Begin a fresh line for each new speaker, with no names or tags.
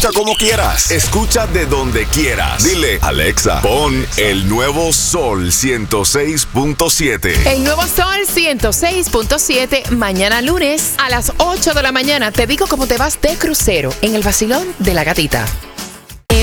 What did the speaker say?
escucha como quieras. Escucha de donde quieras. Dile, Alexa, pon el nuevo Sol 106.7.
El nuevo Sol 106.7, mañana lunes a las 8 de la mañana. Te digo cómo te vas de crucero en el vacilón de La Gatita.